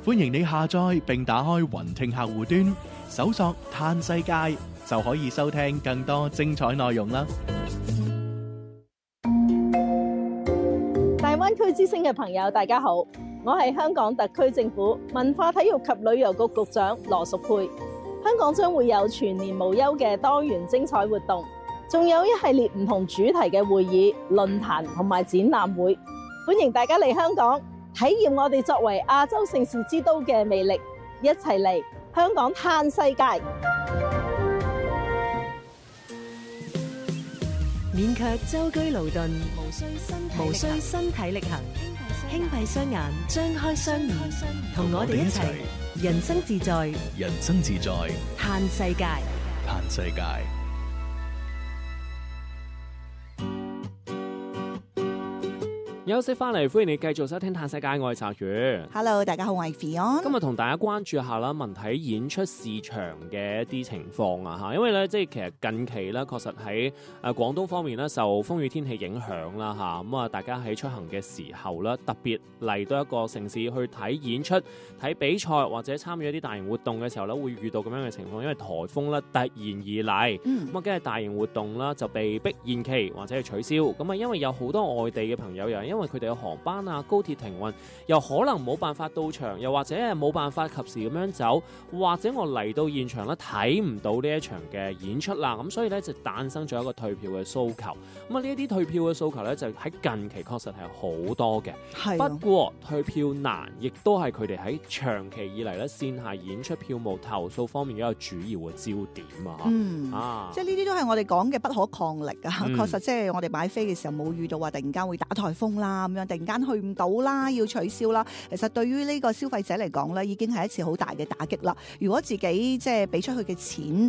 歡迎你下載並打開雲聽客戶端，搜索嘆世界就可以收聽更多精彩內容啦。 大灣區之聲嘅朋友，大家好，我係香港特區政府文化體育及旅遊局局長羅淑佩。香港將會有全年無休嘅多元精彩活動，仲有一系列唔同主題嘅會議、論壇同埋展覽會，歡迎大家嚟香港體驗我哋作為亞洲盛事之都嘅魅力，一齊嚟香港嘆世界。 免卻舟車勞頓，無需身體力行，輕閉雙眼，張開雙耳，同我哋一齊人生自在， 人生自在， 嘆世界， 嘆世界。 休息翻嚟，歡迎你繼續收聽《嘆世界》，我係澤宇。 Hello， 大家好，我係 Fion。 今日同大家關注下啦，文體演出市場嘅一啲情況啊嚇，因為咧即係其實近期咧確實喺廣東方面咧受風雨天氣影響啦嚇，咁啊大家喺出行嘅時候咧，特別嚟到一個城市去睇演出、睇比賽或者參與一啲大型活動嘅時候咧，會遇到咁樣嘅情況，因為颱風咧突然而嚟，咁啊跟住大型活動啦就被逼延期或者係取消，咁啊因為有好多外地嘅朋友又因為佢哋嘅航班啊、高鐵停運，又可能冇辦法到場，又或者係冇辦法及時咁樣走，或者我嚟到現場咧睇唔到呢一場嘅演出啦，咁所以咧就誕生咗一個退票嘅訴求。咁啊呢一啲退票嘅訴求咧就喺近期確實係好多嘅。不過退票難，亦都係佢哋喺長期以嚟咧線下演出票務投訴方面一個主要嘅焦點啊。 即係呢啲都係我哋講嘅不可抗力啊。確實即係我哋買飛嘅時候冇遇到話突然間會打颱風啦，咁樣突然間去唔到啦，要取消啦。其實對於呢個消費者嚟講咧，已經係一次好大嘅打擊啦。如果自己即係俾出去嘅錢